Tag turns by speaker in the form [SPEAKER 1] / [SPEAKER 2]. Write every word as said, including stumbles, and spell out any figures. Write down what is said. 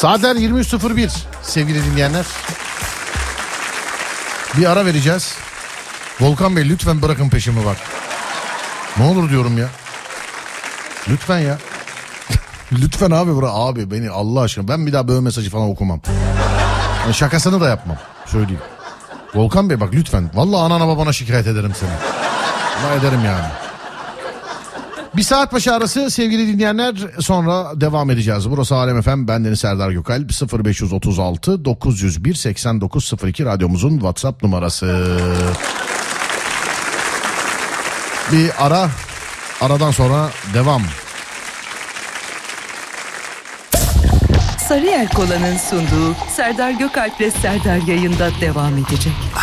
[SPEAKER 1] Saatler yirmi üç sıfır bir sevgili dinleyenler. Bir ara vereceğiz. Volkan Bey lütfen bırakın peşimi bak. Ne olur diyorum ya. Lütfen ya. Lütfen abi bırak. Abi beni Allah aşkına, ben bir daha böyle mesajı falan okumam. Yani şakasını da yapmam. Söyleyeyim. Volkan Bey bak lütfen. Vallahi anana babana şikayet ederim seni. Allah ederim yani. Bir saat başı arası sevgili dinleyenler, sonra devam edeceğiz. Burası Alem F M, bendeniz Serdar Gökalp. Sıfır beş otuz altı dokuz yüz bir seksen dokuz sıfır iki radyomuzun WhatsApp numarası. Bir ara, aradan sonra devam.
[SPEAKER 2] Sarıyer Kola'nın sunduğu Serdar Gökalp'le Serdar yayında devam edecek.